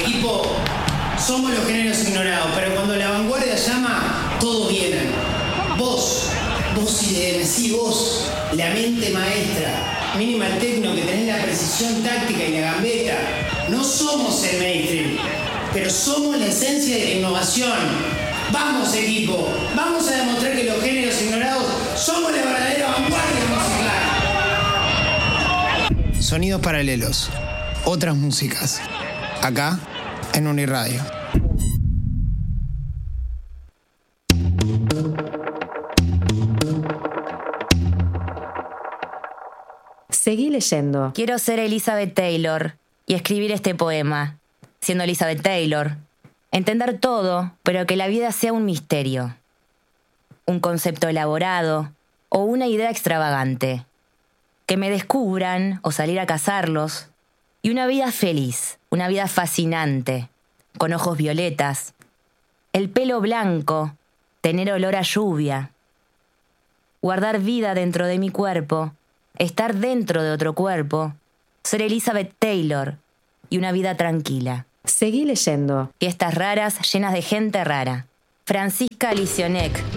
Equipo, somos los géneros ignorados, pero cuando la vanguardia llama, todos vienen. Vos y vos, la mente maestra, minimal techno, que tenés la precisión táctica y la gambeta. No somos el mainstream, pero somos la esencia de la innovación. Vamos, equipo, vamos a demostrar que los géneros ignorados somos la verdadera vanguardia musical. Sonidos paralelos, otras músicas, acá en Uniradio. Seguí leyendo. Quiero ser Elizabeth Taylor y escribir este poema, siendo Elizabeth Taylor. Entender todo, pero que la vida sea un misterio. Un concepto elaborado o una idea extravagante. Que me descubran o salir a cazarlos. Y una vida feliz, una vida fascinante, con ojos violetas. El pelo blanco, tener olor a lluvia. Guardar vida dentro de mi cuerpo. Estar dentro de otro cuerpo, ser Elizabeth Taylor y una vida tranquila. Seguí leyendo. Fiestas raras llenas de gente rara. Francisca Licionek,